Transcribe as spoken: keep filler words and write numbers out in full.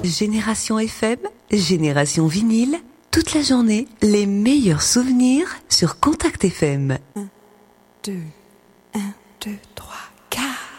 Génération F M, Génération Vinyle, toute la journée, les meilleurs souvenirs sur Contact F M. un, deux, un, deux, trois.